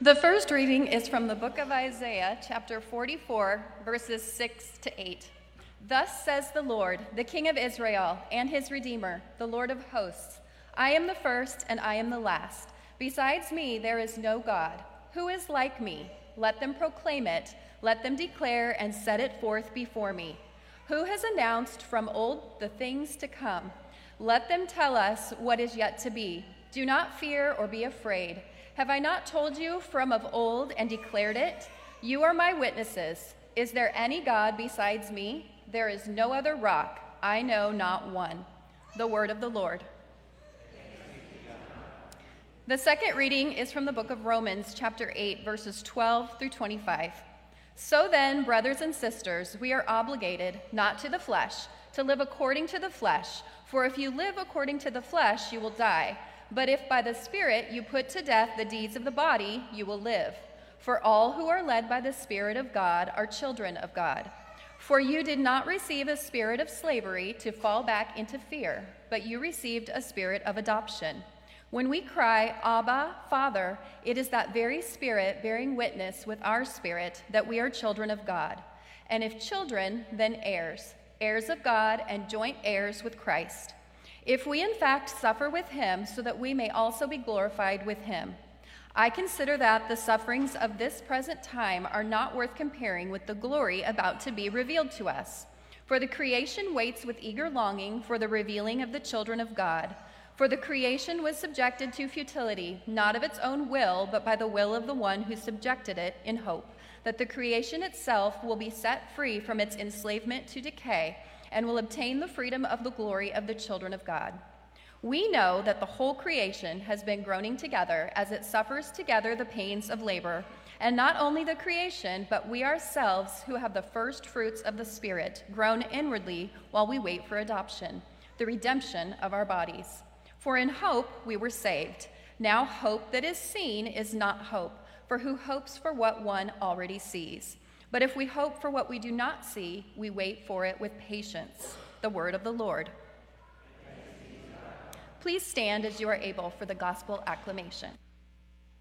The first reading is from the book of Isaiah, chapter 44, verses 6 to 8. Thus says the Lord, the King of Israel, and his Redeemer, the Lord of hosts, I am the first and I am the last. Besides me there is no God. Who is like me? Let them proclaim it. Let them declare and set it forth before me. Who has announced from old the things to come? Let them tell us what is yet to be. Do not fear or be afraid. Have I not told you from of old and declared it? You are my witnesses. Is there any God besides me? There is no other rock. I know not one. The word of the Lord. The second reading is from the book of Romans, chapter 8, verses 12 through 25. So then, brothers and sisters, we are obligated, not to the flesh, to live according to the flesh. For if you live according to the flesh, you will die. But if by the Spirit you put to death the deeds of the body, you will live. For all who are led by the Spirit of God are children of God. For you did not receive a spirit of slavery to fall back into fear, but you received a spirit of adoption. When we cry, Abba, Father, it is that very Spirit bearing witness with our spirit that we are children of God. And if children, then heirs, heirs of God and joint heirs with Christ. If we in fact suffer with him, so that we may also be glorified with him. I consider that the sufferings of this present time are not worth comparing with the glory about to be revealed to us. For the creation waits with eager longing for the revealing of the children of God. For the creation was subjected to futility, not of its own will, but by the will of the one who subjected it, in hope that the creation itself will be set free from its enslavement to decay, and will obtain the freedom of the glory of the children of God. We know that the whole creation has been groaning together as it suffers together the pains of labor, and not only the creation, but we ourselves who have the first fruits of the Spirit groan inwardly while we wait for adoption, the redemption of our bodies. For in hope we were saved. Now hope that is seen is not hope, for who hopes for what one already sees? But if we hope for what we do not see, we wait for it with patience. The word of the Lord. Please stand as you are able for the gospel acclamation.